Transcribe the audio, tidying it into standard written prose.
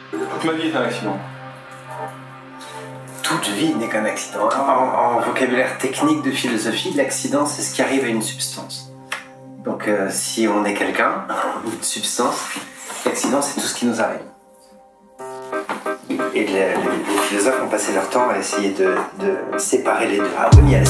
Toute ma vie est un accident. Toute vie n'est qu'un accident. En vocabulaire technique de philosophie, l'accident, c'est ce qui arrive à une substance. Donc si on est quelqu'un, ou une substance, l'accident, c'est tout ce qui nous arrive. Et les philosophes ont passé leur temps à essayer de séparer les deux. Ah oui,